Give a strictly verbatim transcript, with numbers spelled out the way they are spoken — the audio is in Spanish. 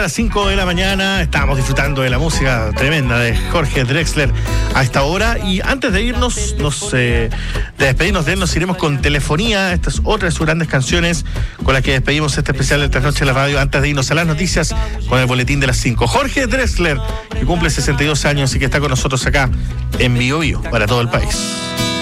las cinco de la mañana. Estábamos disfrutando de la música tremenda de Jorge Drexler a esta hora. Y antes de irnos, nos, eh, de despedirnos de él, nos iremos con Telefonía. Esta es otra de sus grandes canciones con la que despedimos este especial de Trasnoche en la Radio. Antes de irnos a las noticias con el boletín de las cinco. Jorge Drexler, que cumple sesenta y dos años y que está con nosotros acá en Bio Bio para todo el país.